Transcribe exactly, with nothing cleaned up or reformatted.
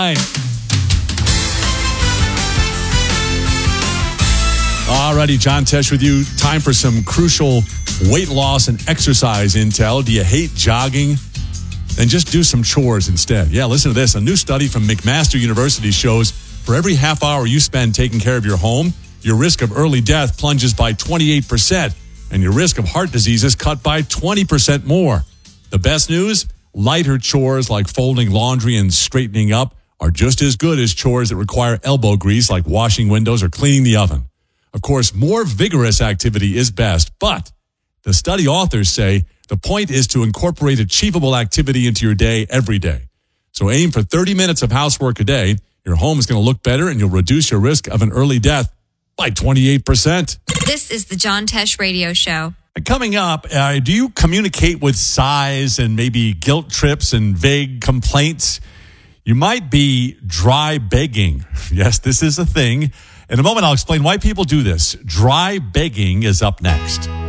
Alrighty, John Tesh with you. Time for some crucial weight loss and exercise intel. Do you hate jogging? Then just do some chores instead. Yeah, listen to this. A new study from McMaster University shows for every half hour you spend taking care of your home, your risk of early death plunges by twenty-eight percent, and your risk of heart disease is cut by twenty percent more. The best news? Lighter chores like folding laundry and straightening up are just as good as chores that require elbow grease like washing windows or cleaning the oven. Of course, more vigorous activity is best, but the study authors say the point is to incorporate achievable activity into your day every day. So aim for thirty minutes of housework a day. Your home is going to look better and you'll reduce your risk of an early death by twenty-eight percent. This is the John Tesh Radio Show. Coming up, uh, do you communicate with sighs and maybe guilt trips and vague complaints? You might be dry begging. Yes, this is a thing. In a moment, I'll explain why people do this. Dry begging is up next.